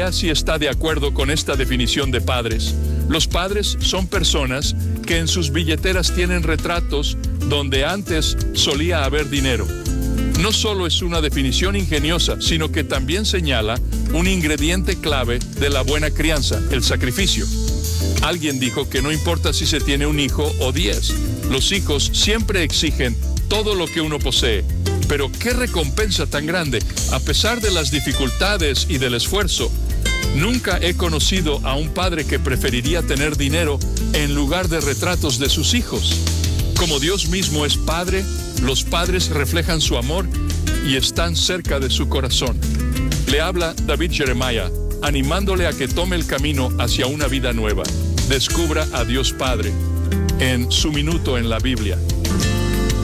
vea si está de acuerdo con esta definición de padres. Los padres son personas que en sus billeteras tienen retratos donde antes solía haber dinero. No solo es una definición ingeniosa, sino que también señala un ingrediente clave de la buena crianza, el sacrificio. Alguien dijo que no importa si se tiene un hijo o 10, los hijos siempre exigen todo lo que uno posee. Pero qué recompensa tan grande, a pesar de las dificultades y del esfuerzo. Nunca he conocido a un padre que preferiría tener dinero en lugar de retratos de sus hijos. Como Dios mismo es Padre, los padres reflejan su amor y están cerca de su corazón. Le habla David Jeremiah, animándole a que tome el camino hacia una vida nueva. Descubra a Dios Padre en Su Minuto en la Biblia.